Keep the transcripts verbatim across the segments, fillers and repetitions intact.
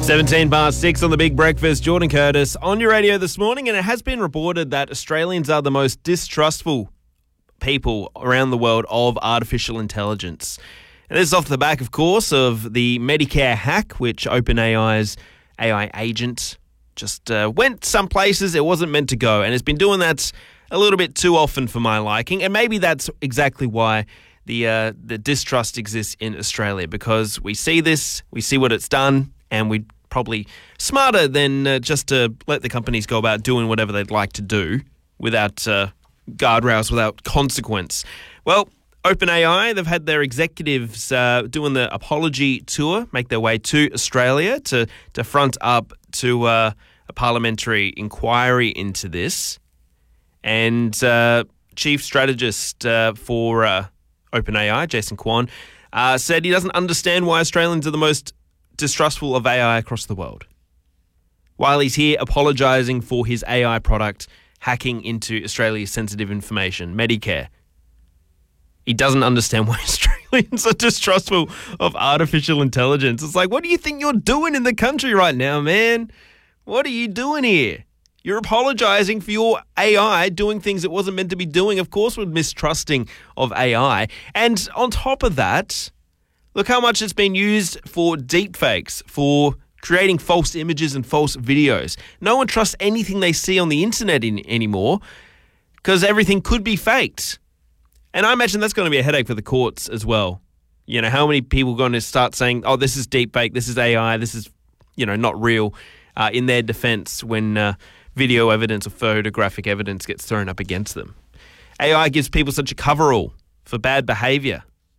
seventeen past six on the Big Breakfast. Jordan Curtis on your radio this morning, and it has been reported that Australians are the most distrustful people around the world of artificial intelligence. And this is off the back, of course, of the Medicare hack, which OpenAI's A I agent just uh, went some places it wasn't meant to go, and it's been doing that a little bit too often for my liking. And maybe that's exactly why the uh, the distrust exists in Australia, because we see this, we see what it's done, and we're probably smarter than uh, just to let the companies go about doing whatever they'd like to do without uh, guardrails, without consequence. Well, OpenAI, they've had their executives uh, doing the apology tour, make their way to Australia to, to front up to uh, a parliamentary inquiry into this. And uh, chief strategist uh, for uh, OpenAI, Jason Kwon, uh, said he doesn't understand why Australians are the most distrustful of A I across the world, while he's here apologising for his A I product hacking into Australia's sensitive information, Medicare. He doesn't understand why Australians are distrustful of artificial intelligence. It's like, what do you think you're doing in the country right now, man? What are you doing here? You're apologising for your A I doing things it wasn't meant to be doing. Of course, we're mistrusting of A I. And on top of that, look how much it's been used for deepfakes, for creating false images and false videos. No one trusts anything they see on the internet in, anymore because everything could be faked. And I imagine that's going to be a headache for the courts as well. You know, how many people are going to start saying, oh, this is deepfake, this is A I, this is, you know, not real, uh, in their defense when uh, video evidence or photographic evidence gets thrown up against them. A I gives people such a coverall for bad behaviour.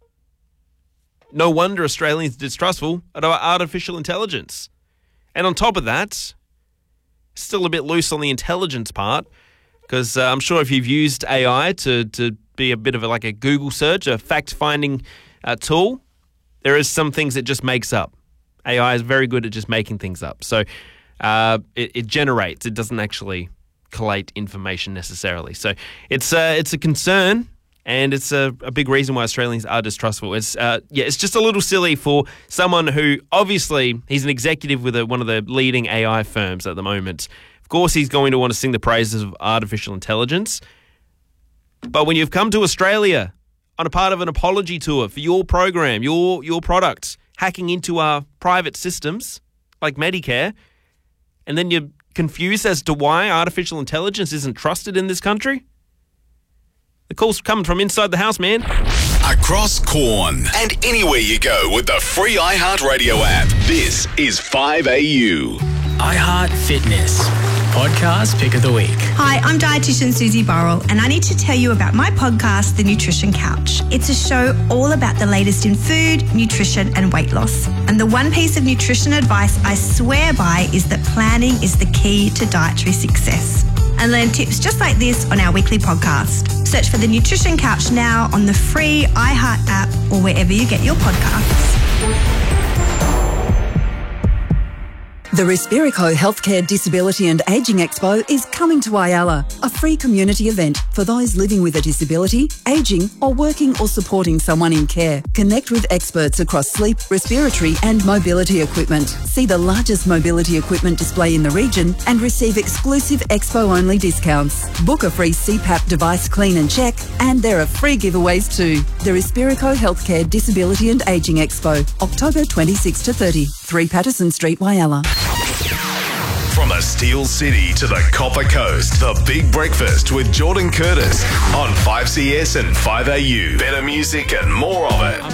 No wonder Australians are distrustful of our artificial intelligence. And on top of that, still a bit loose on the intelligence part, because uh, I'm sure if you've used A I to, to be a bit of a, like a Google search, a fact-finding uh, tool, there is some things it just makes up. A I is very good at just making things up. So uh, it, it generates. It doesn't actually collate information necessarily. So it's uh, it's a concern. And it's a, a big reason why Australians are distrustful. It's uh, yeah, it's just a little silly for someone who, obviously, he's an executive with a, one of the leading A I firms at the moment. Of course, he's going to want to sing the praises of artificial intelligence. But when you've come to Australia on a part of an apology tour for your program, your your product, hacking into our private systems like Medicare, and then you're confused as to why artificial intelligence isn't trusted in this country, the call's coming from inside the house, man. Across Corn and anywhere you go with the free iHeartRadio app. This is five A U. iHeart Fitness. Podcast Pick of the Week. Hi, I'm dietitian Susie Burrell, and I need to tell you about my podcast, The Nutrition Couch. It's a show all about the latest in food, nutrition, and weight loss. And the one piece of nutrition advice I swear by is that planning is the key to dietary success. And learn tips just like this on our weekly podcast. Search for The Nutrition Couch now on the free iHeart app or wherever you get your podcasts. The Respirico Healthcare Disability and Ageing Expo is coming to Whyalla, a free community event for those living with a disability, ageing or working or supporting someone in care. Connect with experts across sleep, respiratory and mobility equipment. See the largest mobility equipment display in the region and receive exclusive expo-only discounts. Book a free C PAP device clean and check, and there are free giveaways too. The Respirico Healthcare Disability and Ageing Expo, October twenty-sixth to thirtieth, three Patterson Street, Whyalla. From the Steel City to the Copper Coast, the Big Breakfast with Jordan Curtis on five C S and five A U. Better music and more of it.